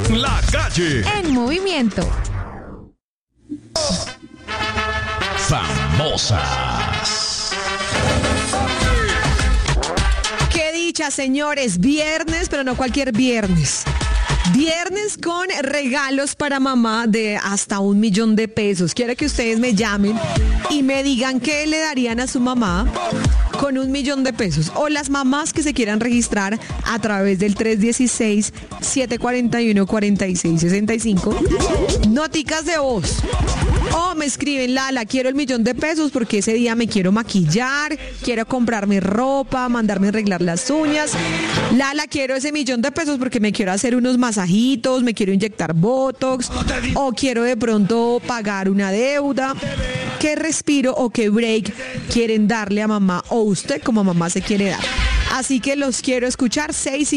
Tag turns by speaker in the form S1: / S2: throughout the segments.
S1: La Calle
S2: en movimiento.
S1: Famosas.
S3: Qué dicha, señores. Viernes, pero no cualquier viernes. Viernes con regalos para mamá de hasta 1 millón de pesos. Quiero que ustedes me llamen y me digan qué le darían a su mamá con 1 millón de pesos. O las mamás que se quieran registrar a través del 316-741-4665. Noticas de voz. O me escriben, Lala, quiero 1 millón de pesos porque ese día me quiero maquillar, quiero comprarme ropa, mandarme a arreglar las uñas. Lala, quiero ese 1 millón de pesos porque me quiero hacer unos masajitos, me quiero inyectar Botox, o quiero de pronto pagar una deuda. ¿Qué respiro o qué break quieren darle a mamá o usted como mamá se quiere dar? Así que los quiero escuchar.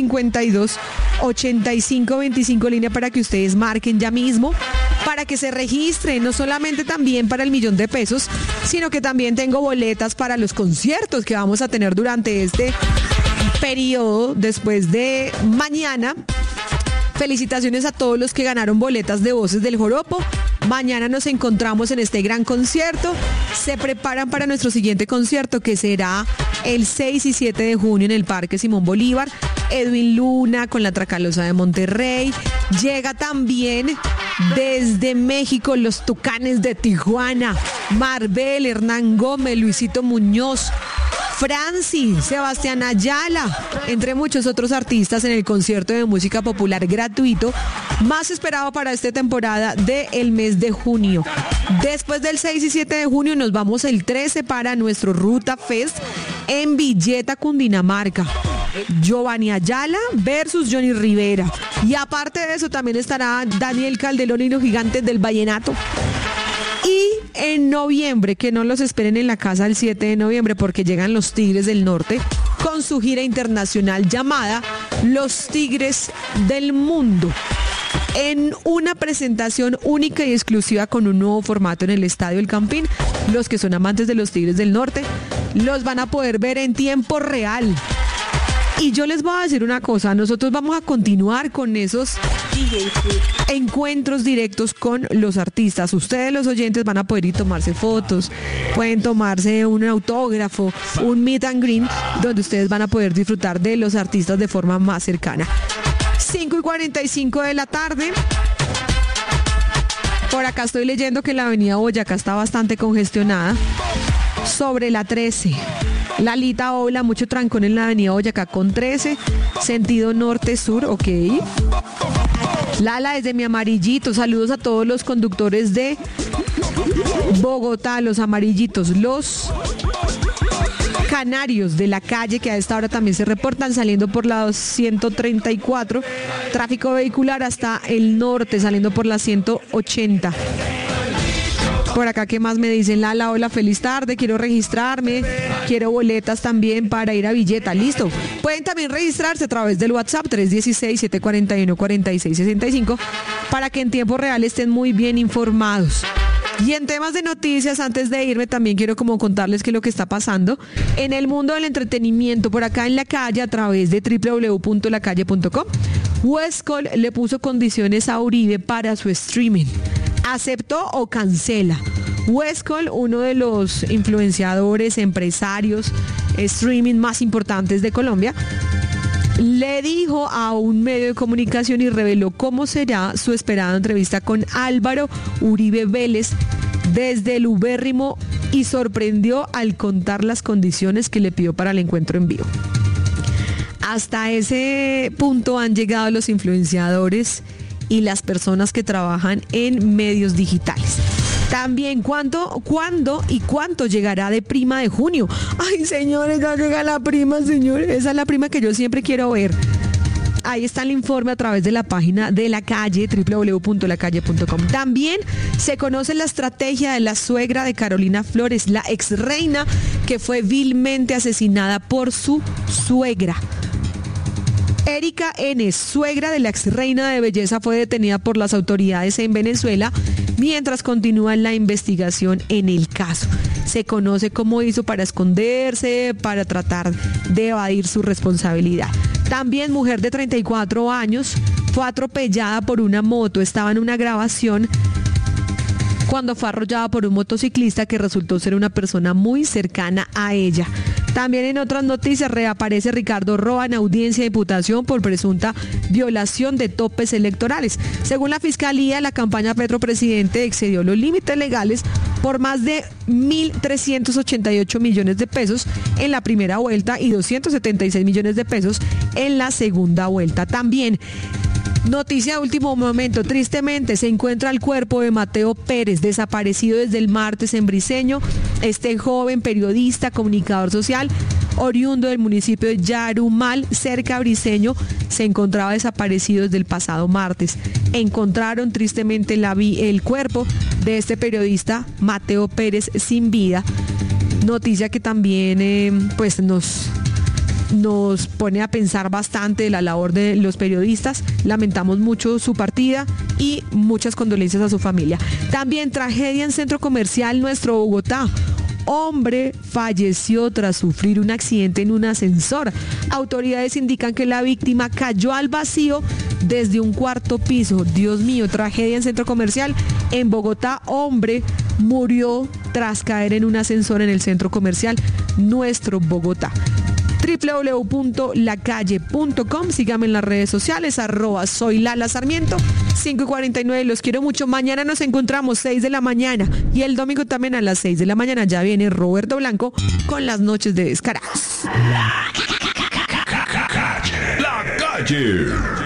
S3: 652-8525 línea para que ustedes marquen ya mismo, para que se registren, no solamente también para el 1 millón de pesos, sino que también tengo boletas para los conciertos que vamos a tener durante este periodo después de mañana. Felicitaciones a todos los que ganaron boletas de Voces del Joropo. Mañana nos encontramos en este gran concierto. Se preparan para nuestro siguiente concierto, que será el 6 y 7 de junio en el Parque Simón Bolívar. Edwin Luna con la Tracalosa de Monterrey. Llega también desde México los Tucanes de Tijuana. Marvel, Hernán Gómez, Luisito Muñoz, Franci, Sebastián Ayala, entre muchos otros artistas en el concierto de música popular gratuito más esperado para esta temporada del mes de junio. Después del 6 y 7 de junio nos vamos el 13 para nuestro Ruta Fest en Villeta, Cundinamarca. Giovanni Ayala versus Johnny Rivera. Y aparte de eso también estará Daniel Calderón y los Gigantes del Vallenato. Y en noviembre, que no los esperen en la casa el 7 de noviembre porque llegan los Tigres del Norte con su gira internacional llamada Los Tigres del Mundo, en una presentación única y exclusiva con un nuevo formato en el Estadio El Campín. Los que son amantes de los Tigres del Norte los van a poder ver en tiempo real. Y yo les voy a decir una cosa, nosotros vamos a continuar con esos encuentros directos con los artistas. Ustedes, los oyentes, van a poder ir a tomarse fotos, pueden tomarse un autógrafo, un meet and greet, donde ustedes van a poder disfrutar de los artistas de forma más cercana. 5:45 de la tarde. Por acá estoy leyendo que la avenida Boyacá está bastante congestionada. Sobre la 13. Lalita, hola, mucho trancón en la avenida Boyacá con 13, sentido norte-sur, ok. Lala, desde mi amarillito, saludos a todos los conductores de Bogotá, los amarillitos, los canarios de la calle, que a esta hora también se reportan saliendo por la 134, tráfico vehicular hasta el norte, saliendo por la 180. Por acá, ¿qué más me dicen? Lala, hola, feliz tarde, quiero registrarme, quiero boletas también para ir a Villeta, listo. Pueden también registrarse a través del WhatsApp 316-741-4665 para que en tiempo real estén muy bien informados. Y en temas de noticias, antes de irme, también quiero como contarles qué es lo que está pasando en el mundo del entretenimiento por acá en La Calle a través de www.lacalle.com. Westcol le puso condiciones a Uribe para su streaming. ¿Aceptó o cancela? Westcol, uno de los influenciadores, empresarios, streaming más importantes de Colombia, le dijo a un medio de comunicación y reveló cómo será su esperada entrevista con Álvaro Uribe Vélez desde el ubérrimo y sorprendió al contar las condiciones que le pidió para el encuentro en vivo. Hasta ese punto han llegado los influenciadores y las personas que trabajan en medios digitales. También, ¿cuándo y cuánto llegará de prima de junio? Ay, señores, ya llega la prima, señores. Esa es la prima que yo siempre quiero ver. Ahí está el informe a través de la página de La Calle, www.lacalle.com. También se conoce la estrategia de la suegra de Carolina Flores, la ex reina que fue vilmente asesinada por su suegra. Erika N., suegra de la ex reina de belleza, fue detenida por las autoridades en Venezuela mientras continúa la investigación en el caso. Se conoce cómo hizo para esconderse, para tratar de evadir su responsabilidad. También mujer de 34 años fue atropellada por una moto. Estaba en una grabación cuando fue arrollada por un motociclista que resultó ser una persona muy cercana a ella. También en otras noticias reaparece Ricardo Roa en audiencia de imputación por presunta violación de topes electorales. Según la Fiscalía, la campaña Petro Presidente excedió los límites legales por más de 1.388 millones de pesos en la primera vuelta y 276 millones de pesos en la segunda vuelta. También noticia de último momento, tristemente se encuentra el cuerpo de Mateo Pérez, desaparecido desde el martes en Briceño. Este joven periodista, comunicador social, oriundo del municipio de Yarumal, cerca de Briceño, se encontraba desaparecido desde el pasado martes. Encontraron tristemente el cuerpo de este periodista, Mateo Pérez, sin vida. Noticia que también nos pone a pensar bastante de la labor de los periodistas. Lamentamos mucho su partida y muchas condolencias a su familia. También tragedia en Centro Comercial Nuestro Bogotá. Hombre falleció tras sufrir un accidente en un ascensor. Autoridades indican que la víctima cayó al vacío desde un cuarto piso. Dios mío, tragedia en Centro Comercial en Bogotá. Hombre murió tras caer en un ascensor en el Centro Comercial Nuestro Bogotá. www.lacalle.com. Síganme en las redes sociales, @soy Lala Sarmiento. 5:49, los quiero mucho. Mañana nos encontramos 6 de la mañana y el domingo también a las 6 de la mañana ya viene Roberto Blanco con las noches de Descarados.
S1: La calle.